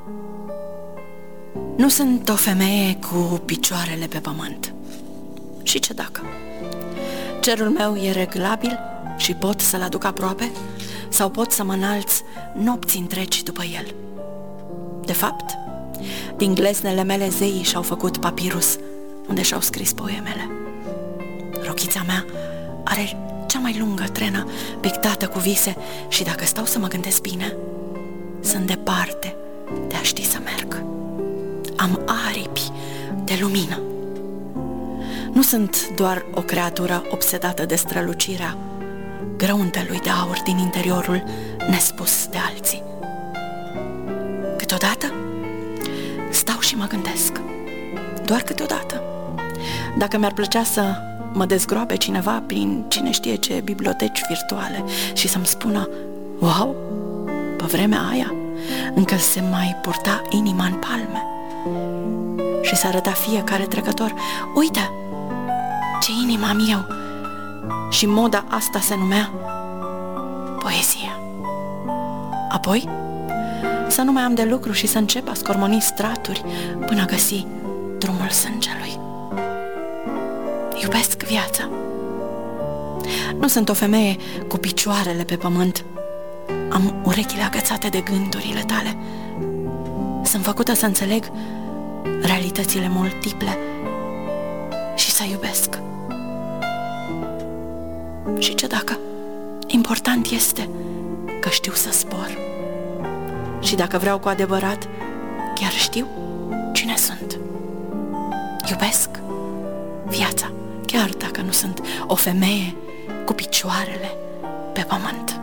Nu sunt o femeie cu picioarele pe pământ. Și ce dacă? Cerul meu e reglabil și pot să-l aduc aproape, sau pot să mă înalț nopți întregi după el. De fapt, din gleznele mele zeii și-au făcut papirus unde și-au scris poemele. Rochița mea are cea mai lungă trenă pictată cu vise și dacă stau să mă gândesc bine, sunt departe de a ști să merg. Am aripi de lumină. Nu sunt doar o creatură obsedată de strălucirea grăuntelui de aur din interiorul nespus de alții. Câteodată stau și mă gândesc, doar câteodată, dacă mi-ar plăcea să mă dezgroape cineva prin cine știe ce biblioteci virtuale și să-mi spună: wow, pe vremea aia încă se mai purta inima în palme și să arăta fiecare trecător: uite ce inimă am eu. Și moda asta se numea poezie. Apoi să nu mai am de lucru și să încep a scormoni straturi până găsi drumul sângelui. Iubesc viața. Nu sunt o femeie cu picioarele pe pământ. Am urechile agățate de gândurile tale. Sunt făcută să înțeleg realitățile multiple și să iubesc. Și ce dacă? Important este că știu să zbor. Și dacă vreau cu adevărat, chiar știu cine sunt. Iubesc viața, chiar dacă nu sunt o femeie cu picioarele pe pământ.